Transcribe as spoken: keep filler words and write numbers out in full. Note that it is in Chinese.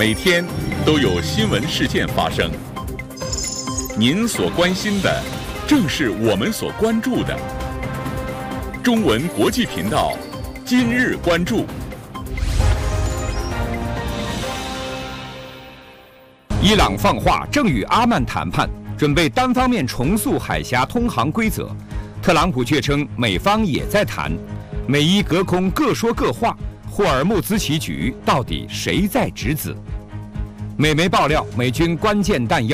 每天都有新闻事件发生，您所关心的，正是我们所关注的。中文国际频道，今日关注。 伊朗放话正与阿曼谈判，准备单方面重塑海峡通航规则。特朗普却称美方也在谈，美伊隔空各说各话。霍尔木兹棋局到底谁在执子？美媒爆料，美军关键弹药